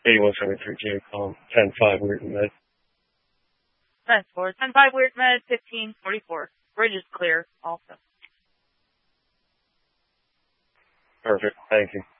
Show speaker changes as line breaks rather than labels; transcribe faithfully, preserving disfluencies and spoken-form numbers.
eighty-one seventy-three J column ten five Weird Med.
ten four, ten five Weird Med, fifteen forty-four. Bridge is clear also.
Perfect. Thank you.